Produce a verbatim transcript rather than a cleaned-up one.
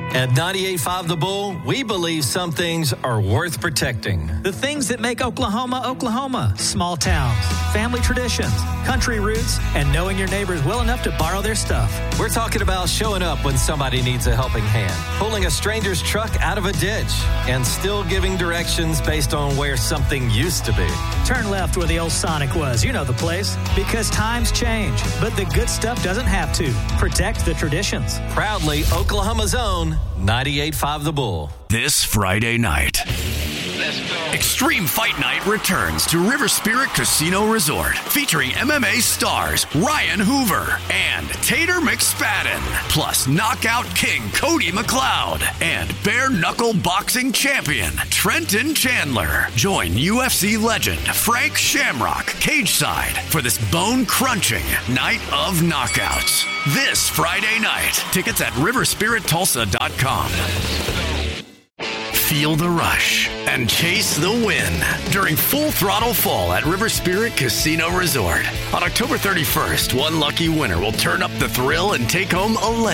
At ninety-eight point five The Bull, we believe some things are worth protecting. The things that make Oklahoma, Oklahoma. Small towns, family traditions, country roots, and knowing your neighbors well enough to borrow their stuff. We're talking about showing up when somebody needs a helping hand, pulling a stranger's truck out of a ditch, and still giving directions based on where something used to be. Turn left where the old Sonic was. You know the place. Because times change, but the good stuff doesn't have to. Protect the traditions. Proudly Oklahoma's own ninety-eight point five The Bull. This Friday night, Extreme Fight Night returns to River Spirit Casino Resort, featuring M M A stars Ryan Hoover and Tater McSpadden, plus Knockout King Cody McLeod and bare knuckle boxing champion Trenton Chandler. Join U F C legend Frank Shamrock cageside for this bone-crunching night of knockouts. This Friday night. Tickets at river spirit tulsa dot com. Feel the rush and chase the win during Full Throttle Fall at River Spirit Casino Resort. On October thirty-first, one lucky winner will turn up the thrill and take home a